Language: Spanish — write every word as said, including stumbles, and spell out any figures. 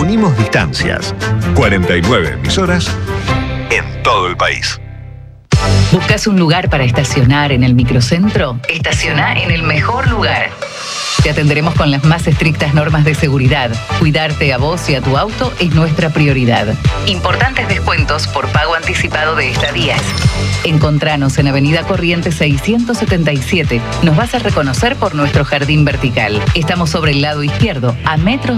unimos distancias. cuarenta y nueve emisoras en todo el país. ¿Buscas un lugar para estacionar en el microcentro? Estaciona en el mejor lugar. Te atenderemos con las más estrictas normas de seguridad. Cuidarte a vos y a tu auto es nuestra prioridad. Importantes descuentos por pago anticipado de estadías. Encontranos en Avenida Corrientes seiscientos setenta y siete. Nos vas a reconocer por nuestro jardín vertical. Estamos sobre el lado izquierdo, a metros